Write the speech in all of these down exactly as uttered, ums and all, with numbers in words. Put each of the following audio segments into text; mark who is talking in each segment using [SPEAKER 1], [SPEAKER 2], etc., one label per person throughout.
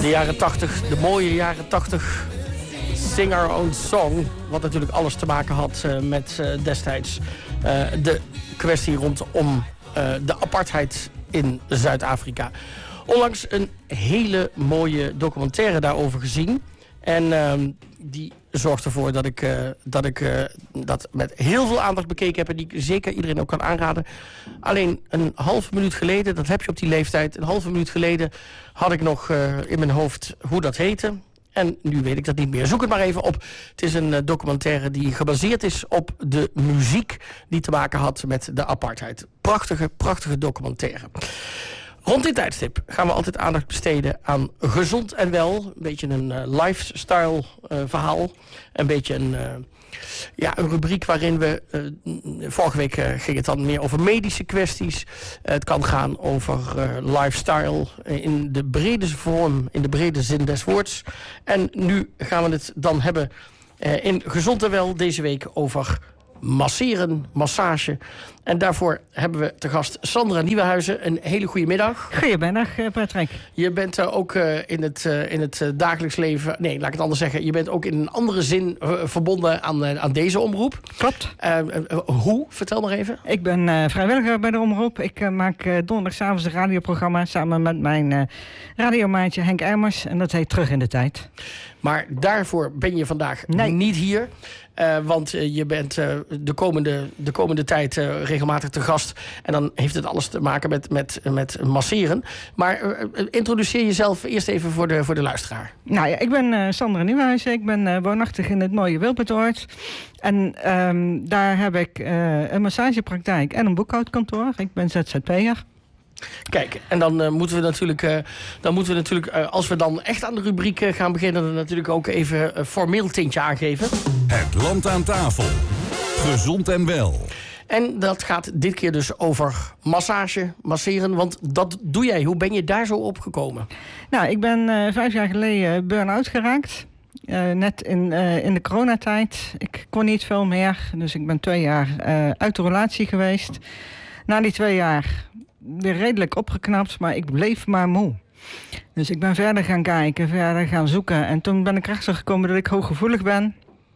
[SPEAKER 1] De jaren tachtig, de mooie jaren tachtig. Sing Our Own Song. Wat natuurlijk alles te maken had uh, met uh, destijds uh, de kwestie rondom uh, de apartheid in Zuid-Afrika. Onlangs een hele mooie documentaire daarover gezien. En uh, die zorgt ervoor dat ik, uh, dat ik uh, dat met heel veel aandacht bekeken heb. En die ik zeker iedereen ook kan aanraden. Alleen een halve minuut geleden, dat heb je op die leeftijd. Een halve minuut geleden had ik nog uh, in mijn hoofd hoe dat heette. En nu weet ik dat niet meer. Zoek het maar even op. Het is een uh, documentaire die gebaseerd is op de muziek die te maken had met de apartheid. Prachtige, prachtige documentaire. Rond dit tijdstip gaan we altijd aandacht besteden aan gezond en wel. Een beetje een uh, lifestyle uh, verhaal. Een beetje een, uh, ja, een rubriek waarin we... Uh, vorige week uh, ging het dan meer over medische kwesties. Uh, het kan gaan over uh, lifestyle in de brede vorm, in de brede zin des woords. En nu gaan we het dan hebben uh, in gezond en wel deze week over masseren, massage. En daarvoor hebben we te gast Sandra Nieuwenhuizen. Een hele goede middag.
[SPEAKER 2] Goedemiddag, Patrick.
[SPEAKER 1] Je bent uh, ook uh, in het, uh, in het uh, dagelijks leven... Nee, laat ik het anders zeggen. Je bent ook in een andere zin uh, verbonden aan, uh, aan deze omroep.
[SPEAKER 2] Klopt.
[SPEAKER 1] Uh, uh, uh, hoe? Vertel nog even.
[SPEAKER 2] Ik ben uh, vrijwilliger bij de omroep. Ik uh, maak uh, donderdagavond een radioprogramma... samen met mijn uh, radiomaatje Henk Eimers. En dat heet Terug in de Tijd.
[SPEAKER 1] Maar daarvoor ben je vandaag
[SPEAKER 2] nee.
[SPEAKER 1] niet hier. Uh, want uh, je bent uh, de, komende, de komende tijd uh, regelmatig te gast. En dan heeft het alles te maken met, met, met masseren. Maar uh, introduceer jezelf eerst even voor de, voor de luisteraar.
[SPEAKER 2] Nou ja, ik ben uh, Sandra Nieuwenhuizen. Ik ben uh, woonachtig in het mooie Wilpertoord. En um, daar heb ik uh, een massagepraktijk en een boekhoudkantoor. Ik ben Z Z P'er.
[SPEAKER 1] Kijk, en dan uh, moeten we natuurlijk, uh, dan moeten we natuurlijk uh, als we dan echt aan de rubriek uh, gaan beginnen, dan natuurlijk ook even een formeel tintje aangeven.
[SPEAKER 3] Het land aan tafel. Gezond en wel.
[SPEAKER 1] En dat gaat dit keer dus over massage, masseren, want dat doe jij. Hoe ben je daar zo op gekomen?
[SPEAKER 2] Nou, ik ben uh, vijf jaar geleden burn-out geraakt. Uh, net in, uh, in de coronatijd. Ik kon niet veel meer, dus ik ben twee jaar uh, uit de relatie geweest. Na die twee jaar weer redelijk opgeknapt, maar ik bleef maar moe. Dus ik ben verder gaan kijken, verder gaan zoeken. En toen ben ik erachter gekomen dat ik hooggevoelig ben.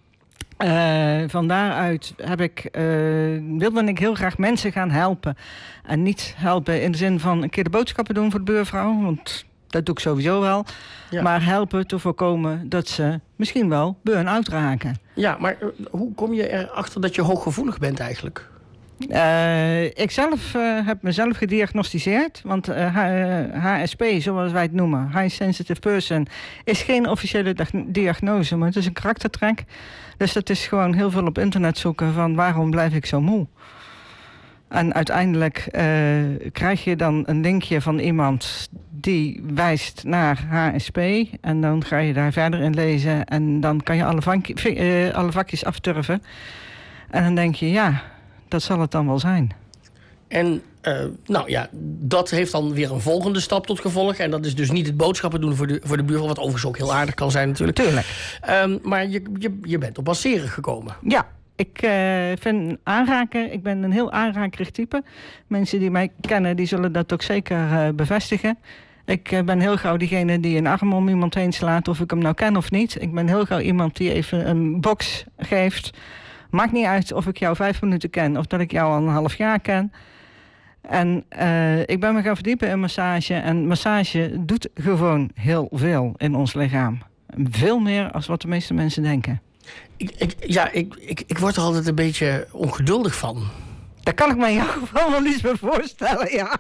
[SPEAKER 2] Uh, van daaruit heb ik, uh, wilde ik heel graag mensen gaan helpen. En niet helpen in de zin van een keer de boodschappen doen voor de buurvrouw. Want dat doe ik sowieso wel. Ja. Maar helpen te voorkomen dat ze misschien wel burn-out raken.
[SPEAKER 1] Ja, maar uh, hoe kom je erachter dat je hooggevoelig bent eigenlijk?
[SPEAKER 2] Uh, ik zelf uh, heb mezelf gediagnosticeerd. Want uh, H S P, zoals wij het noemen, High Sensitive Person, is geen officiële dag- diagnose, maar het is een karaktertrek. Dus dat is gewoon heel veel op internet zoeken van waarom blijf ik zo moe. En uiteindelijk uh, krijg je dan een linkje van iemand die wijst naar H S P. En dan ga je daar verder in lezen en dan kan je alle, vank- uh, alle vakjes afturven. En dan denk je, ja, dat zal het dan wel zijn.
[SPEAKER 1] En uh, nou ja, dat heeft dan weer een volgende stap tot gevolg. En dat is dus niet het boodschappen doen voor de, voor de buurvrouw, wat overigens ook heel aardig kan zijn natuurlijk.
[SPEAKER 2] Tuurlijk.
[SPEAKER 1] Um, maar je, je, je bent op masseren gekomen.
[SPEAKER 2] Ja, ik uh, vind aanraken, ik ben een heel aanrakerig type. Mensen die mij kennen, die zullen dat ook zeker uh, bevestigen. Ik uh, ben heel gauw diegene die een arm om iemand heen slaat, of ik hem nou ken of niet. Ik ben heel gauw iemand die even een box geeft. Maakt niet uit of ik jou vijf minuten ken of dat ik jou al een half jaar ken. En uh, ik ben me gaan verdiepen in massage. En massage doet gewoon heel veel in ons lichaam. Veel meer dan wat de meeste mensen denken.
[SPEAKER 1] Ik, ik, ja, ik, ik, ik word er altijd een beetje ongeduldig van.
[SPEAKER 2] Daar kan ik me in jouw geval wel iets bij voorstellen, ja.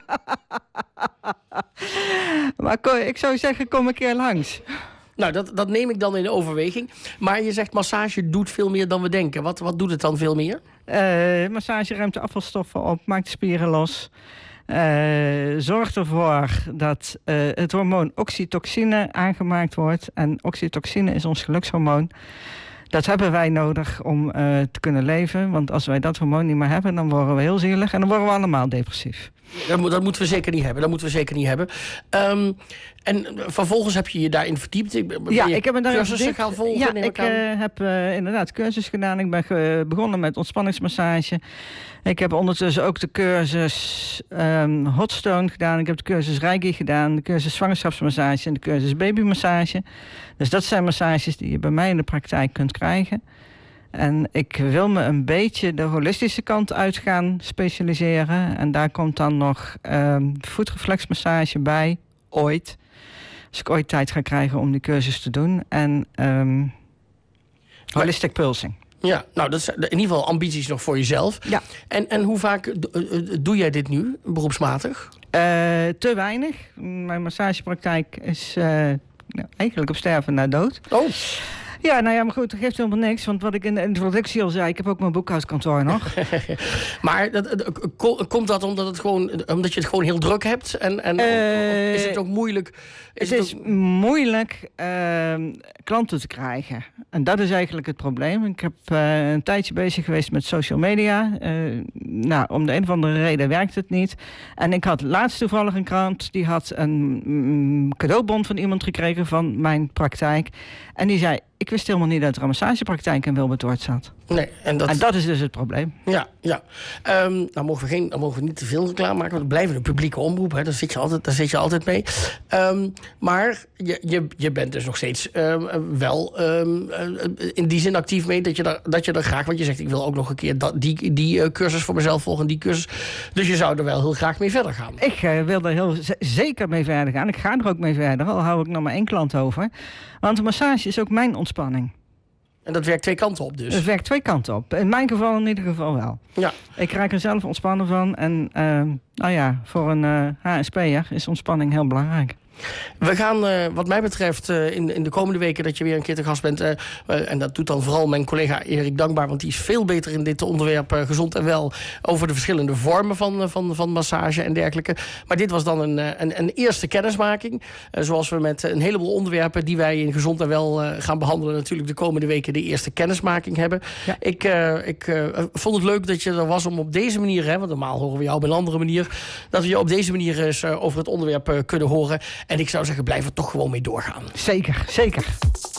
[SPEAKER 2] Maar kom, ik zou zeggen, kom een keer langs.
[SPEAKER 1] Nou, dat, dat neem ik dan in overweging. Maar je zegt massage doet veel meer dan we denken. Wat, wat doet het dan veel meer?
[SPEAKER 2] Uh, massage ruimt de afvalstoffen op, maakt de spieren los. Uh, zorgt ervoor dat uh, het hormoon oxytocine aangemaakt wordt. En oxytocine is ons gelukshormoon. Dat hebben wij nodig om uh, te kunnen leven. Want als wij dat hormoon niet meer hebben, dan worden we heel zielig. En dan worden we allemaal depressief.
[SPEAKER 1] Dat, dat moeten we zeker niet hebben. Dat moeten we zeker niet hebben. Um, en vervolgens heb je je daarin verdiept. Ben
[SPEAKER 2] ja,
[SPEAKER 1] je
[SPEAKER 2] ik heb me daarin
[SPEAKER 1] cursussen
[SPEAKER 2] verdiept.
[SPEAKER 1] gaan volgen?
[SPEAKER 2] Ja, ik uh, heb uh, inderdaad cursus gedaan. Ik ben ge- begonnen met ontspanningsmassage. Ik heb ondertussen ook de cursus um, Hotstone gedaan. Ik heb de cursus Reiki gedaan. De cursus zwangerschapsmassage en de cursus babymassage. Dus dat zijn massages die je bij mij in de praktijk kunt krijgen. En ik wil me een beetje de holistische kant uit gaan specialiseren. En daar komt dan nog um, voetreflexmassage bij, ooit. Als ik ooit tijd ga krijgen om die cursus te doen. En um, holistic pulsing.
[SPEAKER 1] Ja, nou, dat is in ieder geval ambities nog voor jezelf.
[SPEAKER 2] Ja.
[SPEAKER 1] En, en hoe vaak doe jij dit nu, beroepsmatig?
[SPEAKER 2] Uh, te weinig. Mijn massagepraktijk is uh, nou, eigenlijk op sterven na dood.
[SPEAKER 1] Oh.
[SPEAKER 2] Ja, nou ja, maar goed, dat geeft helemaal niks. Want wat ik in de introductie al zei, ik heb ook mijn boekhoudkantoor nog.
[SPEAKER 1] Maar dat, dat, komt dat omdat, het gewoon, omdat je het gewoon heel druk hebt? En, en uh, is het ook moeilijk?
[SPEAKER 2] Is het, het is ook... moeilijk uh, klanten te krijgen. En dat is eigenlijk het probleem. Ik heb uh, een tijdje bezig geweest met social media. Uh, nou, om de een of andere reden werkt het niet. En ik had laatst toevallig een klant, die had een mm, cadeaubon van iemand gekregen van mijn praktijk. En die zei, ik wist helemaal niet dat er een massagepraktijk in Wilbertoort zat.
[SPEAKER 1] Nee, en, dat...
[SPEAKER 2] en dat is dus het probleem.
[SPEAKER 1] Ja, ja. Um, nou mogen we geen, dan mogen we niet te veel reclame maken, want we blijven een publieke omroep. Hè. Daar, zit je altijd, daar zit je altijd mee. Um, maar je, je, je bent dus nog steeds um, wel um, in die zin actief mee dat je, daar, dat je er graag, want je zegt ik wil ook nog een keer dat, die, die uh, cursus voor mezelf volgen, die cursus. Dus je zou er wel heel graag mee verder gaan.
[SPEAKER 2] Ik uh, wil er heel z- zeker mee verder gaan. Ik ga er ook mee verder, al hou ik nog maar één klant over. Want de massage is ook mijn ontspanning.
[SPEAKER 1] En dat werkt twee kanten op dus?
[SPEAKER 2] Het werkt twee kanten op. In mijn geval in ieder geval wel.
[SPEAKER 1] Ja.
[SPEAKER 2] Ik raak er zelf ontspannen van. En uh, nou ja, voor een uh, H S P'er is ontspanning heel belangrijk.
[SPEAKER 1] We gaan, uh, wat mij betreft, uh, in, in de komende weken dat je weer een keer te gast bent. Uh, uh, en dat doet dan vooral mijn collega Erik dankbaar. Want die is veel beter in dit onderwerp uh, gezond en wel. Over de verschillende vormen van, uh, van, van massage en dergelijke. Maar dit was dan een, uh, een, een eerste kennismaking. Uh, zoals we met een heleboel onderwerpen die wij in gezond en wel uh, gaan behandelen. Natuurlijk de komende weken de eerste kennismaking hebben. Ja. Ik, uh, ik uh, vond het leuk dat je er was om op deze manier. Hè, want normaal horen we jou op een andere manier. Dat we je op deze manier eens uh, over het onderwerp uh, kunnen horen. En ik zou zeggen, blijf er toch gewoon mee doorgaan.
[SPEAKER 2] Zeker, zeker.